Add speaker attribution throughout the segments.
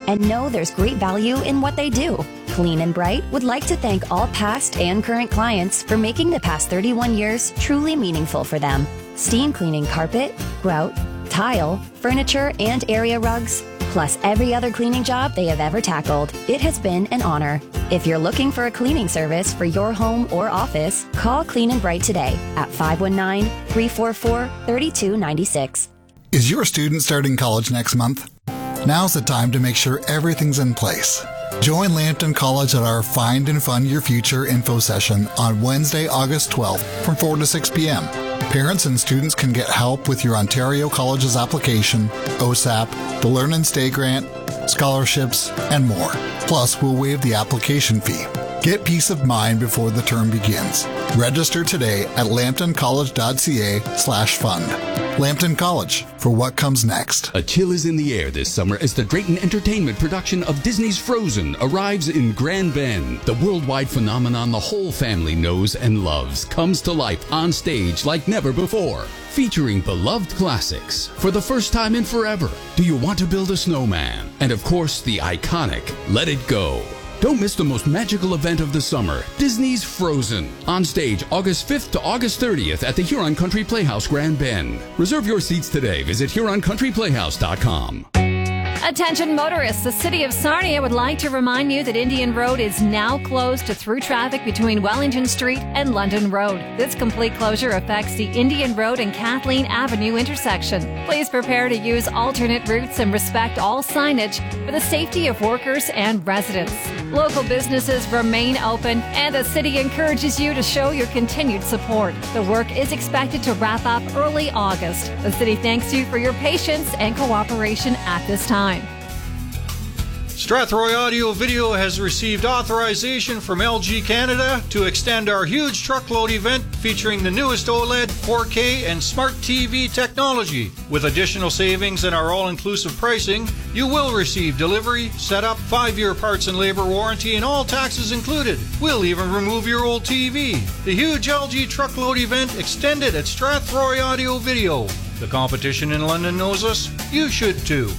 Speaker 1: and know there's great value in what they do. Clean and Bright would like to thank all past and current clients for making the past 31 years truly meaningful for them. Steam cleaning carpet, grout, tile, furniture, and area rugs, plus every other cleaning job they have ever tackled. It has been an honor. If you're looking for a cleaning service for your home or office, call Clean and Bright today at 519-344-3296.
Speaker 2: Is your student starting college next month? Now's the time to make sure everything's in place. Join Lambton College at our Find and Fund Your Future info session on Wednesday, August 12th from 4 to 6 p.m. Parents and students can get help with your Ontario College's application, OSAP, the Learn and Stay grant, scholarships, and more. Plus, we'll waive the application fee. Get peace of mind before the term begins. Register today at lambtoncollege.ca/fund. Lambton College, for what comes next.
Speaker 3: A chill is in the air this summer as the Drayton Entertainment production of Disney's Frozen arrives in Grand Bend. The worldwide phenomenon the whole family knows and loves comes to life on stage like never before. Featuring beloved classics for the first time in forever. Do You Want to Build a Snowman? And of course, the iconic Let It Go. Don't miss the most magical event of the summer, Disney's Frozen. On stage August 5th to August 30th at the Huron Country Playhouse, Grand Bend. Reserve your seats today. Visit HuronCountryPlayhouse.com.
Speaker 4: Attention motorists, the City of Sarnia would like to remind you that Indian Road is now closed to through traffic between Wellington Street and London Road. This complete closure affects the Indian Road and Kathleen Avenue intersection. Please prepare to use alternate routes and respect all signage for the safety of workers and residents. Local businesses remain open, and the city encourages you to show your continued support. The work is expected to wrap up early August. The city thanks you for your patience and cooperation at this time.
Speaker 5: Strathroy Audio Video has received authorization from LG Canada to extend our huge truckload event featuring the newest OLED, 4K, and Smart TV technology. With additional savings and our all-inclusive pricing, you will receive delivery, setup, 5-year parts and labor warranty, and all taxes included. We'll even remove your old TV. The huge LG truckload event extended at Strathroy Audio Video. The competition in London knows us. You should too.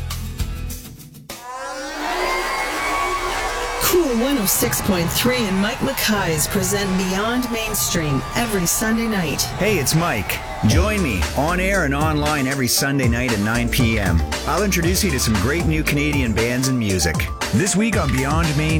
Speaker 6: Cool 106.3 and Mike Mackay's present Beyond Mainstream every Sunday night.
Speaker 7: Hey, it's Mike. Join me on air and online every Sunday night at 9 p.m. I'll introduce you to some great new Canadian bands and music. This week on Beyond Mainstream,